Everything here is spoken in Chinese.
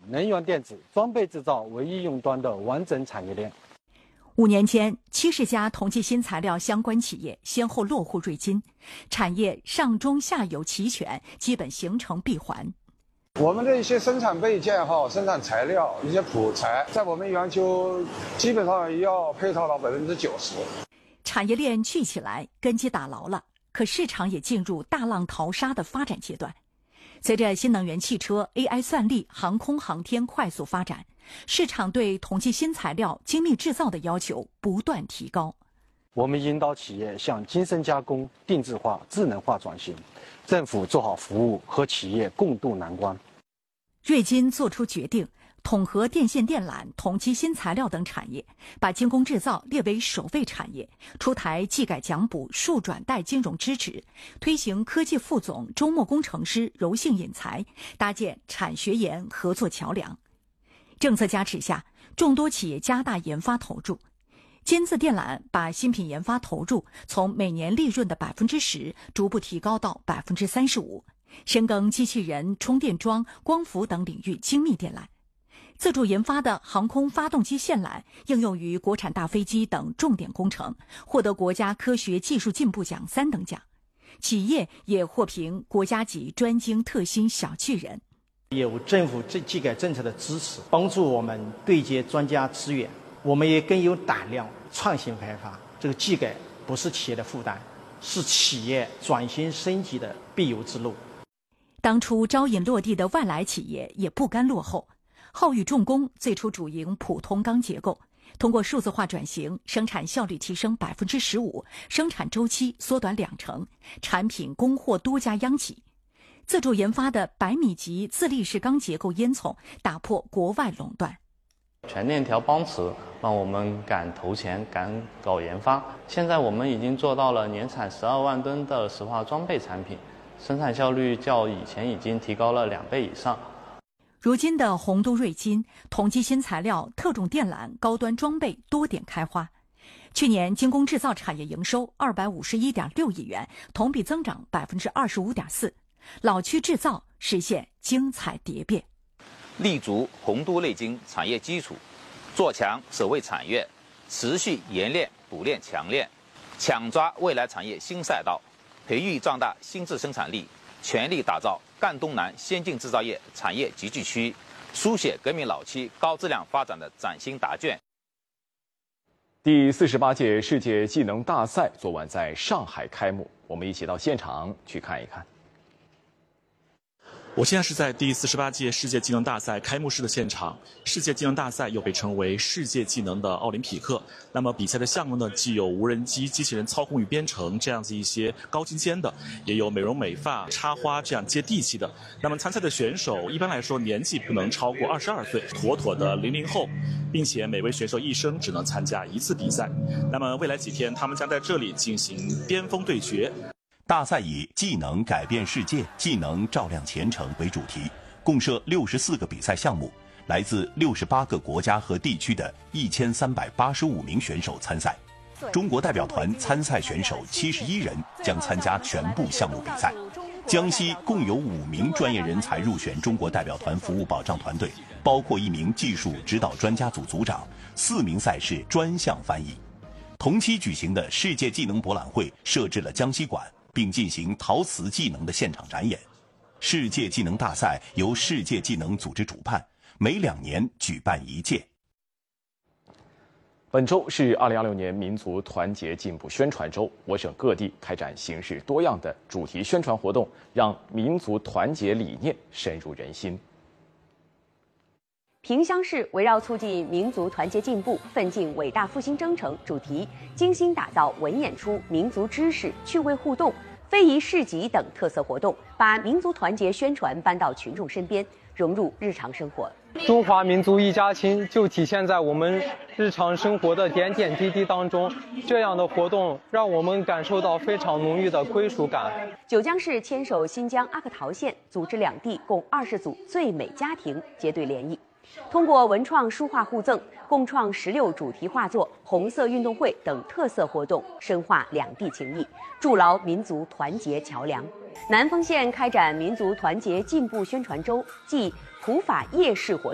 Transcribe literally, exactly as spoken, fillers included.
能源电子、装备制造为应用端的完整产业链。 五年间，七十家同济新材料相关企业先后落户瑞金，产业上中下游齐全，基本形成闭环。 我们的一些生产备件哈、生产材料、一些普材，在我们圆球基本上要配套到百分之九十。 产业链聚起来，根基打牢了，可市场也进入大浪淘沙的发展阶段。随着新能源汽车、A I 算力、航空航天快速发展，市场对同济新材料精密制造的要求不断提高。 我们引导企业向精深加工、定制化、智能化转型，政府做好服务，和企业共度难关。 瑞金作出决定，统合电线电缆、同济新材料等产业，把精工制造列为首位产业，出台技改奖补、数转贷金融支持，推行科技副总、周末工程师柔性引才，搭建产学研合作桥梁。政策加持下，众多企业加大研发投入。金字电缆把新品研发投入从每年利润的百分之十逐步提高到百分之三十五。深耕机器人、充电桩、光伏等领域精密电缆，自主研发的航空发动机线缆应用于国产大飞机等重点工程，获得国家科学技术进步奖三等奖。企业也获评国家级专精特新小巨人。 有政府技改政策的支持，帮助我们对接专家资源，我们也更有胆量创新开发。这个技改不是企业的负担，是企业转型升级的必由之路。 当初招引落地的外来企业也不甘落后。浩宇重工最初主营普通钢结构，通过数字化转型，生产效率提升百分之十五，生产周期缩短两成，产品供货多家央企。自主研发的百米级自立式钢结构烟囱，打破国外垄断。 全链条帮持让我们敢投钱、敢搞研发。现在我们已经做到了年产十二万吨的石化装备产品。生产效率较以前已经提高了两倍以上。 如今的洪都瑞金、同济新材料、特种电缆、高端装备多点开花。去年精工制造产业营收二百五十一点六亿元，同比增长百分之二十五点四。老区制造实现精彩蝶变， 立足洪都瑞金产业基础，做强首位产业，持续研炼补炼强炼，抢抓未来产业新赛道。培育壮大新质生产力，全力打造赣东南先进制造业产业集聚区，书写革命老区高质量发展的崭新答卷。 第四十八届世界技能大赛昨晚在上海开幕，我们一起到现场去看一看。 我现在是在第四十八届世界技能大赛开幕式的现场。世界技能大赛又被称为世界技能的奥林匹克。那么比赛的项目呢，既有无人机、机器人操控与编程这样子一些高精尖的，也有美容美发、插花这样接地气的。那么参赛的选手一般来说年纪不能超过二十二岁，妥妥的零零后，并且每位选手一生只能参加一次比赛。那么未来几天，他们将在这里进行巅峰对决。 大赛以技能改变世界，技能照亮前程为主题，共设六十四个比赛项目，来自六十八个国家和地区的一千三百八十五名选手参赛。中国代表团参赛选手七十一人将参加全部项目比赛。江西共有五名专业人才入选中国代表团服务保障团队，包括一名技术指导专家组组长，四名赛事专项翻译。同期举行的世界技能博览会设置了江西馆，并进行陶瓷技能的现场展演。世界技能大赛由世界技能组织主办，每两年举办一届。 本周是二零二六年民族团结进步宣传周，我省各地开展形式多样的主题宣传活动，让民族团结理念深入人心。 萍乡市围绕促进民族团结进步、奋进伟大复兴征程主题，精心打造文演出、民族知识、趣味互动、非遗市集等特色活动，把民族团结宣传搬到群众身边，融入日常生活。 中华民族一家亲就体现在我们日常生活的点点滴滴当中，这样的活动让我们感受到非常浓郁的归属感。 九江市牵手新疆阿克陶县，组织两地共二十组最美家庭结对联谊。通过文创书画互赠，共创十六主题画作、红色运动会等特色活动，深化两地情谊，筑牢民族团结桥梁。南丰县开展民族团结进步宣传周暨普法夜市活动。